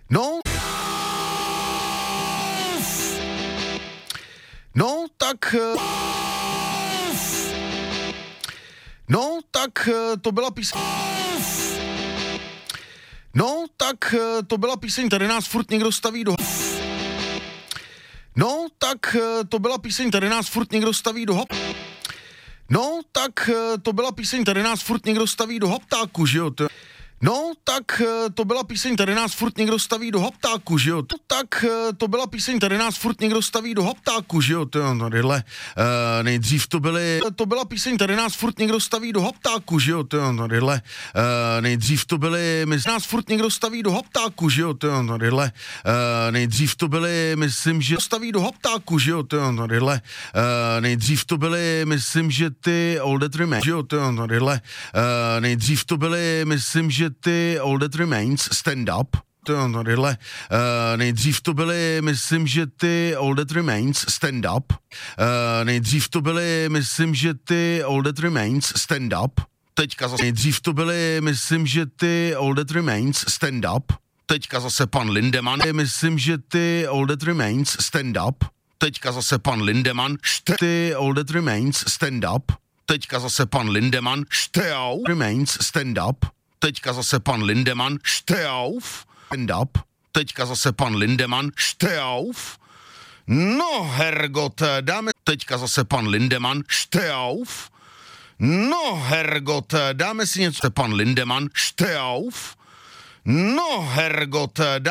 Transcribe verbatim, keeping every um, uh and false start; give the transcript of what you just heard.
No, no, tak... No, tak to byla píseň... No, tak to byla píseň, tady nás furt někdo staví do... No, tak to byla píseň, tady nás furt někdo staví do... No, tak to byla píseň, tady nás furt někdo staví do haptáku, že jo? No, tak to byla píseň, tady nás furt někdo staví do haptáku, že jo? Tak to byla píseň, tady nás furt někdo staví do haptáku, že jo? Tadyhle, uh, nejdřív to byly, to byla píseň, tady nás furt někdo staví do haptáku, že jo? Tadyhle, uh, nejdřív to byly, my nás furt někdo staví do haptáku, že jo? Tadyhle, uh, nejdřív to byly, myslím, že staví do haptáku, že jo? Tadyhle, uh, nejdřív to byly, myslím, že ty All That Remains, že jo? Tadyhle, uh, nejdřív to byly, myslím, že ty All That Remains, Stand Up, tadyhle, uh, nejdřív to byly, myslím, že ty All That Remains, Stand Up, uh, nejdřív to byly, myslím, že ty All That Remains, Stand Up, teďka zase, nejdřív to byly, myslím, že ty All That Remains, Stand Up, teďka zase pan Lindemann, myslím, že ty All That Remains, Stand Up, teďka zase pan Lindemann, ty All That Remains, Stand Up, teďka zase pan Lindemann, Steau, Remains, Stand Up, teďka zase pan Lindemann, Steauf, stand up, teďka zase pan Lindemann, Steauf, no hergot, dáme, teďka zase pan Lindemann, Steauf, no hergot, dáme si něco, pan Lindemann, Steauf, no hergot, dáme